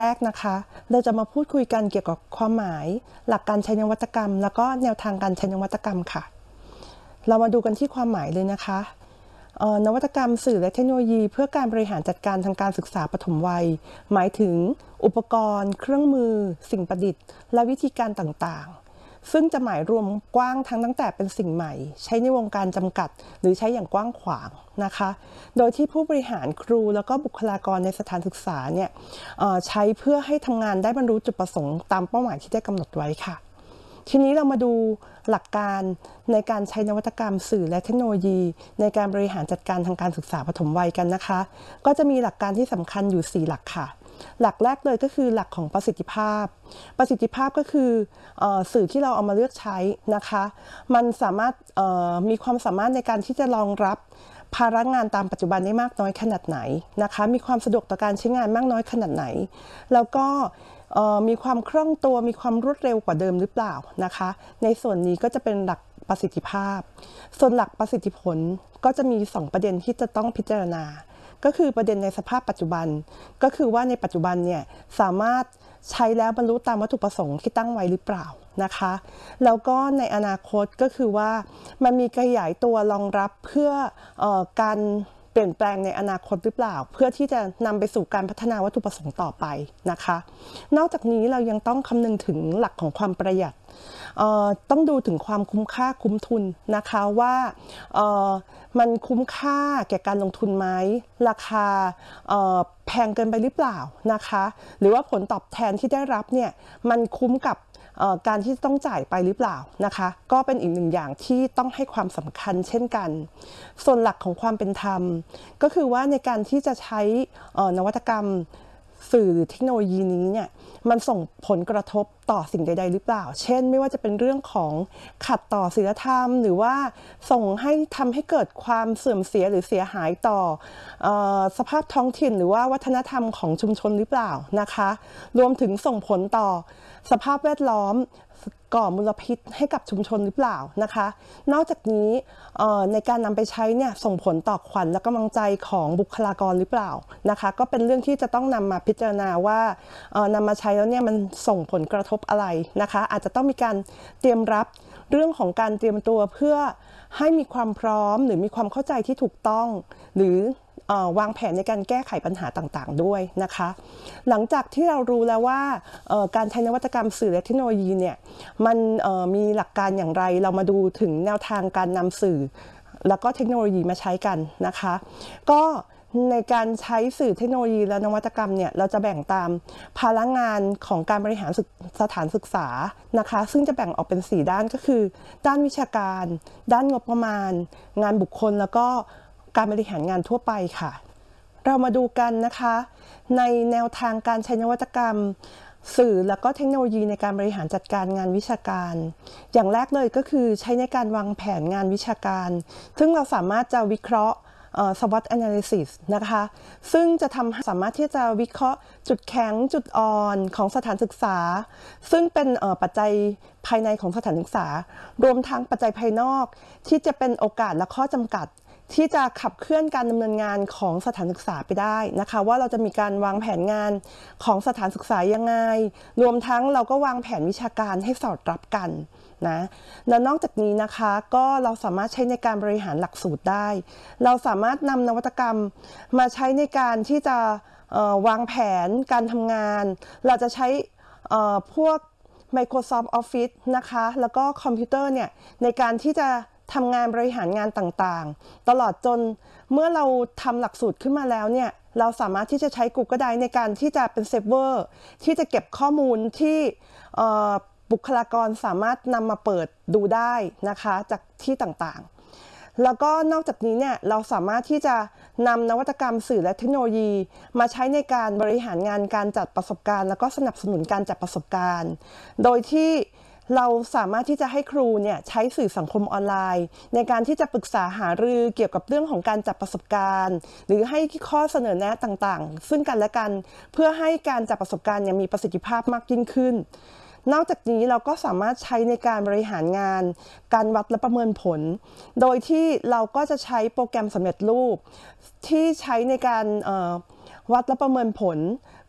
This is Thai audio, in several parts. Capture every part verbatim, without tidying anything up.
แรกนะคะเราจะมาพูดคุยกันเกี่ยวกับความหมายหลักการใช้นวัตกรรมแล้วก็แนวทางการใช้นวัตกรรมค่ะเรามาดูกันที่ความหมายเลยนะคะนวัตกรรมสื่อและเทคโนโลยีเพื่อการบริหารจัดการทางการศึกษาปฐมวัยหมายถึงอุปกรณ์เครื่องมือสิ่งประดิษฐ์และวิธีการต่างๆซึ่งจะหมายรวมกว้างทั้งตั้งแต่เป็นสิ่งใหม่ใช้ในวงการจำกัดหรือใช้อย่างกว้างขวางนะคะโดยที่ผู้บริหารครูแล้วก็บุคลากรในสถานศึกษาเนี่ยใช้เพื่อให้ทำงานได้บรรลุจุดประสงค์ตามเป้าหมายที่ได้กำหนดไว้ค่ะทีนี้เรามาดูหลักการในการใช้นวัตกรรมสื่อและเทคโนโลยีในการบริหารจัดการทางการศึกษาปฐมวัยกันนะคะก็จะมีหลักการที่สำคัญอยู่สี่หลักค่ะหลักแรกเลยก็คือหลักของประสิทธิภาพประสิทธิภาพก็คือสื่อที่เราเอามาเลือกใช้นะคะมันสามารถมีความสามารถในการที่จะรองรับภาระงานตามปัจจุบันได้มากน้อยขนาดไหนนะคะมีความสะดวกต่อการใช้งานมากน้อยขนาดไหนแล้วก็มีความคล่องตัวมีความรวดเร็วกว่าเดิมหรือเปล่านะคะในส่วนนี้ก็จะเป็นหลักประสิทธิภาพส่วนหลักประสิทธิผลก็จะมีสองประเด็นที่จะต้องพิจารณาก็คือประเด็นในสภาพปัจจุบันก็คือว่าในปัจจุบันเนี่ยสามารถใช้แล้วบรรลุตามวัตถุประสงค์ที่ตั้งไว้หรือเปล่านะคะแล้วก็ในอนาคตก็คือว่ามันมีขยายตัวรองรับเพื่อเอ่อการเปลี่ยนแปลงในอนาคตหรือเปล่าเพื่อที่จะนำไปสู่การพัฒนาวัตถุประสงค์ต่อไปนะคะนอกจากนี้เรายังต้องคำนึงถึงหลักของความประหยัดต้องดูถึงความคุ้มค่าคุ้มทุนนะคะว่ามันคุ้มค่าแก่การลงทุนไหมราคาแพงเกินไปหรือเปล่านะคะหรือว่าผลตอบแทนที่ได้รับเนี่ยมันคุ้มกับการที่ต้องจ่ายไปหรือเปล่านะคะก็เป็นอีกหนึ่งอย่างที่ต้องให้ความสำคัญเช่นกันส่วนหลักของความเป็นธรรมก็คือว่าในการที่จะใช้นวัตกรรมสื่อหรือเทคโนโลยีนี้เนี่ยมันส่งผลกระทบต่อสิ่งใดๆหรือเปล่าเช่นไม่ว่าจะเป็นเรื่องของขัดต่อศีลธรรมหรือว่าส่งให้ทำให้เกิดความเสื่อมเสียหรือเสียหายต่อเอ่อสภาพท้องถิ่นหรือว่าวัฒนธรรมของชุมชนหรือเปล่านะคะรวมถึงส่งผลต่อสภาพแวดล้อมก่อมลพิษให้กับชุมชนหรือเปล่านะคะนอกจากนี้ในการนำไปใช้เนี่ยส่งผลต่อขวัญและกำลังใจของบุคลากรหรือเปล่านะคะก็เป็นเรื่องที่จะต้องนำมาพิจารณาว่านำมาใช้แล้วเนี่ยมันส่งผลกระทบอะไรนะคะอาจจะต้องมีการเตรียมรับเรื่องของการเตรียมตัวเพื่อให้มีความพร้อมหรือมีความเข้าใจที่ถูกต้องหรือวางแผนในการแก้ไขปัญหาต่างๆด้วยนะคะหลังจากที่เรารู้แล้วว่าการใช้นวัตกรรมสื่อและเทคโนโลยีเนี่ยมันมีหลักการอย่างไรเรามาดูถึงแนวทางการนำสื่อแล้วก็เทคโนโลยีมาใช้กันนะคะก็ในการใช้สื่อเทคโนโลยีและนวัตกรรมเนี่ยเราจะแบ่งตามภาระงานของการบริหารสถานศึกษานะคะซึ่งจะแบ่งออกเป็นสี่ด้านก็คือด้านวิชาการด้านงบประมาณงานบุคคลแล้วก็การบริหารงานทั่วไปค่ะเรามาดูกันนะคะในแนวทางการใช้นวัตกรรมสื่อแล้วก็เทคโนโลยีในการบริหารจัดการงานวิชาการอย่างแรกเลยก็คือใช้ในการวางแผนงานวิชาการซึ่งเราสามารถจะวิเคราะห์SWOT analysis นะคะซึ่งจะทำให้สามารถที่จะวิเคราะห์จุดแข็งจุดอ่อนของสถานศึกษาซึ่งเป็นปัจจัยภายในของสถานศึกษารวมทั้งปัจจัยภายนอกที่จะเป็นโอกาสและข้อจำกัดที่จะขับเคลื่อนการดำเนินงานของสถานศึกษาไปได้นะคะว่าเราจะมีการวางแผนงานของสถานศึกษายังไงรวมทั้งเราก็วางแผนวิชาการให้สอดรับกันนะและนอกจากนี้นะคะก็เราสามารถใช้ในการบริหารหลักสูตรได้เราสามารถนำนวัตกรรมมาใช้ในการที่จะวางแผนการทำงานเราจะใช้พวก Microsoft Office นะคะแล้วก็คอมพิวเตอร์เนี่ยในการที่จะทำงานบริหารงานต่างๆตลอดจนเมื่อเราทำหลักสูตรขึ้นมาแล้วเนี่ยเราสามารถที่จะใช้ Google Drive ในการที่จะเป็นเซิร์ฟเวอร์ที่จะเก็บข้อมูลที่บุคลากรสามารถนำมาเปิดดูได้นะคะจากที่ต่างๆแล้วก็นอกจากนี้เนี่ยเราสามารถที่จะนำนวัตกรรมสื่อและเทคโนโลยีมาใช้ในการบริหารงานการจัดประสบการณ์แล้วก็สนับสนุนการจัดประสบการณ์โดยที่เราสามารถที่จะให้ครูเนี่ยใช้สื่อสังคมออนไลน์ในการที่จะปรึกษาหารือเกี่ยวกับเรื่องของการจัดประสบการณ์หรือให้ข้อเสนอแนะต่างๆซึ่งกันและกันเพื่อให้การจัดประสบการณ์มีประสิทธิภาพมากยิ่งขึ้นนอกจากนี้เราก็สามารถใช้ในการบริหารงานการวัดและประเมินผลโดยที่เราก็จะใช้โปรแกรมสำเร็จรูปที่ใช้ในการวัดและประเมินผล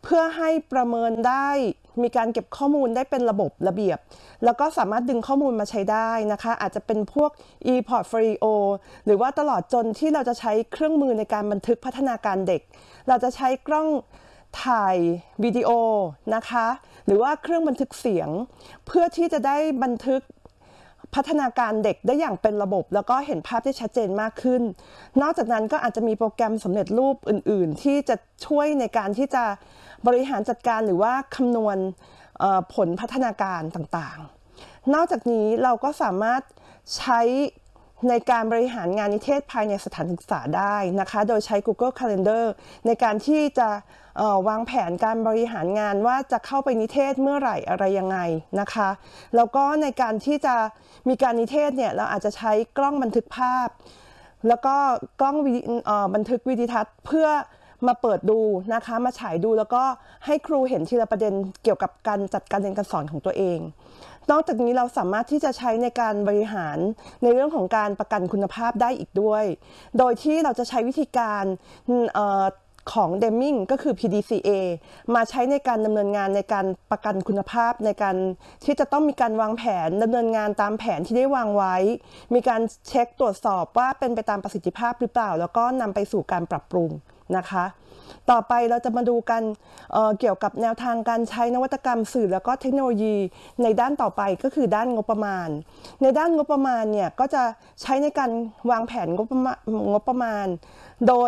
เพื่อให้ประเมินได้มีการเก็บข้อมูลได้เป็นระบบระเบียบแล้วก็สามารถดึงข้อมูลมาใช้ได้นะคะอาจจะเป็นพวก e-portfolio หรือว่าตลอดจนที่เราจะใช้เครื่องมือในการบันทึกพัฒนาการเด็กเราจะใช้กล้องถ่ายวิดีโอนะคะหรือว่าเครื่องบันทึกเสียงเพื่อที่จะได้บันทึกพัฒนาการเด็กได้อย่างเป็นระบบแล้วก็เห็นภาพได้ชัดเจนมากขึ้นนอกจากนั้นก็อาจจะมีโปรแกรมสำเร็จรูปอื่นๆที่จะช่วยในการที่จะบริหารจัดการหรือว่าคำนวณผลพัฒนาการต่างๆนอกจากนี้เราก็สามารถใช้ในการบริหารงานนิเทศภายในสถานศึกษาได้นะคะโดยใช้ Google Calendar ในการที่จะวางแผนการบริหารงานว่าจะเข้าไปนิเทศเมื่อไหร่อะไรยังไงนะคะแล้วก็ในการที่จะมีการนิเทศเนี่ยเราอาจจะใช้กล้องบันทึกภาพแล้วก็กล้องบันทึกวิดีทัศน์เพื่อมาเปิดดูนะคะมาฉายดูแล้วก็ให้ครูเห็นทีละประเด็นเกี่ยวกับการจัดการเรียนการสอนของตัวเองนอกจากนี้เราสามารถที่จะใช้ในการบริหารในเรื่องของการประกันคุณภาพได้อีกด้วยโดยที่เราจะใช้วิธีการของ Deming ก็คือ พี ดี ซี เอ มาใช้ในการดำเนินงานในการประกันคุณภาพในการที่จะต้องมีการวางแผนดำเนินงานตามแผนที่ได้วางไว้มีการเช็คตรวจสอบว่าเป็นไปตามประสิทธิภาพหรือเปล่าแล้วก็นำไปสู่การปรับปรุงนะคะต่อไปเราจะมาดูกัน เ, เกี่ยวกับแนวทางการใช้นวัตกรรมสื่อแล้วก็เทคโนโลยีในด้านต่อไปก็คือด้านงบประมาณในด้านงบประมาณเนี่ยก็จะใช้ในการวางแผนงบประมาณงบประมาณโดย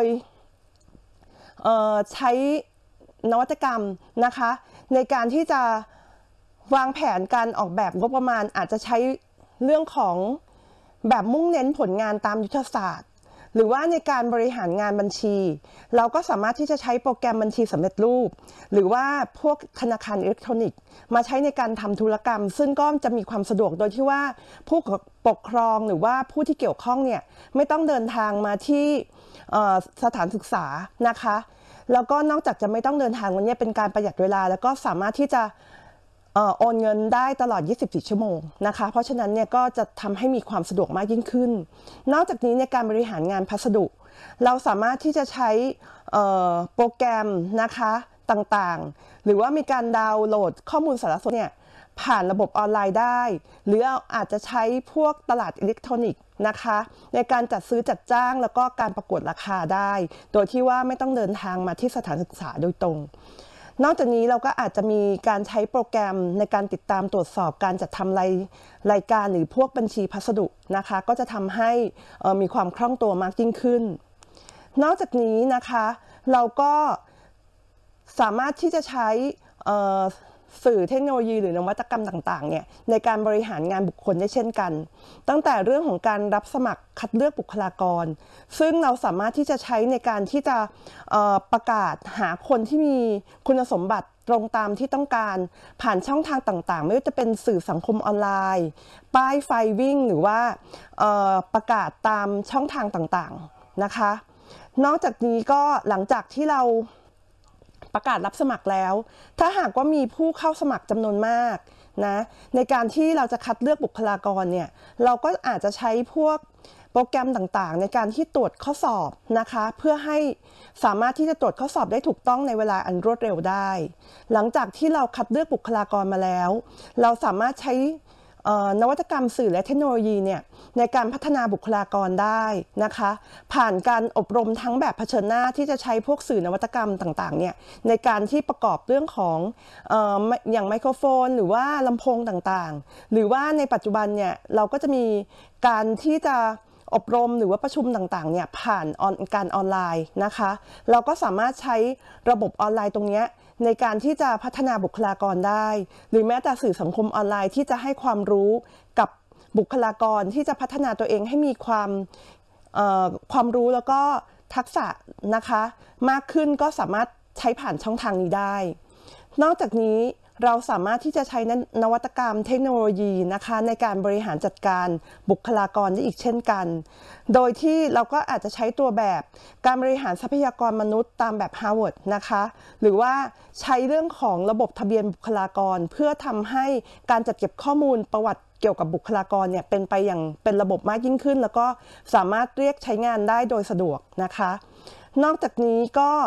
ใช้นวัตกรรมนะคะในการที่จะวางแผนการออกแบบงบประมาณอาจจะใช้เรื่องของแบบมุ่งเน้นผลงานตามยุทธศาสตร์หรือว่าในการบริหารงานบัญชีเราก็สามารถที่จะใช้โปรแกรมบัญชีสำเร็จรูปหรือว่าพวกธนาคารอิเล็กทรอนิกส์มาใช้ในการทำธุรกรรมซึ่งก็จะมีความสะดวกโดยที่ว่าผู้ปกครองหรือว่าผู้ที่เกี่ยวข้องเนี่ยไม่ต้องเดินทางมาที่สถานศึกษานะคะแล้วก็นอกจากจะไม่ต้องเดินทางวันนี้เป็นการประหยัดเวลาแล้วก็สามารถที่จะโอนเงินได้ตลอดยี่สิบสี่ชั่วโมงนะคะเพราะฉะนั้นเนี่ยก็จะทำให้มีความสะดวกมากยิ่งขึ้นนอกจากนี้ในการบริหารงานพัสดุเราสามารถที่จะใช้โปรแกรมนะคะต่างๆหรือว่ามีการดาวน์โหลดข้อมูลสารสนเทศเนี่ยผ่านระบบออนไลน์ได้หรืออาจจะใช้พวกตลาดอิเล็กทรอนิกส์นะคะในการจัดซื้อจัดจ้างแล้วก็การประกวดราคาได้โดยที่ว่าไม่ต้องเดินทางมาที่สถานศึกษาโดยตรงนอกจากนี้เราก็อาจจะมีการใช้โปรแกรมในการติดตามตรวจสอบการจัดทำรายรายการหรือพวกบัญชีพัสดุนะคะก็จะทำให้มีความคล่องตัวมากยิ่งขึ้นนอกจากนี้นะคะเราก็สามารถที่จะใช้สื่อเทคโนโลยีหรือนวัตกรรมต่างๆเนี่ยในการบริหารงานบุคคลได้เช่นกันตั้งแต่เรื่องของการรับสมัครคัดเลือกบุคลากรซึ่งเราสามารถที่จะใช้ในการที่จะประกาศหาคนที่มีคุณสมบัติตรงตามที่ต้องการผ่านช่องทางต่างๆไม่ว่าจะเป็นสื่อสังคมออนไลน์ป้ายไฟวิ่งหรือว่าประกาศตามช่องทางต่างๆนะคะนอกจากนี้ก็หลังจากที่เราประกาศรับสมัครแล้วถ้าหากว่ามีผู้เข้าสมัครจำนวนมากนะในการที่เราจะคัดเลือกบุคลากรเนี่ยเราก็อาจจะใช้พวกโปรแกรมต่างๆในการที่ตรวจข้อสอบนะคะเพื่อให้สามารถที่จะตรวจข้อสอบได้ถูกต้องในเวลาอันรวดเร็วได้หลังจากที่เราคัดเลือกบุคลากรมาแล้วเราสามารถใช้นวัตกรรมสื่อและเทคโนโลยีเนี่ยในการพัฒนาบุคลากรได้นะคะผ่านการอบรมทั้งแบบเผชิญหน้าที่จะใช้พวกสื่อนวัตกรรมต่างๆเนี่ยในการที่ประกอบเรื่องของเอ่ออย่างไมโครโฟนหรือว่าลำโพงต่างๆหรือว่าในปัจจุบันเนี่ยเราก็จะมีการที่จะอบรมหรือว่าประชุมต่างๆเนี่ยผ่านการออนไลน์นะคะเราก็สามารถใช้ระบบออนไลน์ตรงนี้ในการที่จะพัฒนาบุคลากรได้หรือแม้แต่สื่อสังคมออนไลน์ที่จะให้ความรู้กับบุคลากรที่จะพัฒนาตัวเองให้มีความความรู้แล้วก็ทักษะนะคะมากขึ้นก็สามารถใช้ผ่านช่องทางนี้ได้นอกจากนี้เราสามารถที่จะใช้นวัตกรรมเทคโนโลยีนะคะในการบริหารจัดการบุคลากรได้อีกเช่นกันโดยที่เราก็อาจจะใช้ตัวแบบการบริหารทรัพยากรมนุษย์ตามแบบ Harvard นะคะหรือว่าใช้เรื่องของระบบทะเบียนบุคลากรเพื่อทำให้การจัดเก็บข้อมูลประวัติเกี่ยวกับบุคลากรเนี่ยเป็นไปอย่างเป็นระบบมากยิ่งขึ้นแล้วก็สามารถเรียกใช้งานได้โดยสะดวกนะคะนอกจากนี้ก็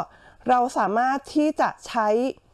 เราสามารถที่จะใช้